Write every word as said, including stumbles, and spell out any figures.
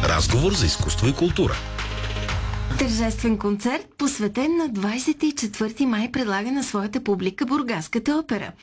Разговор за изкуство и култура. Тържествен концерт, посветен на двадесет и четвърти май, предлага на своята публика Бургаската опера.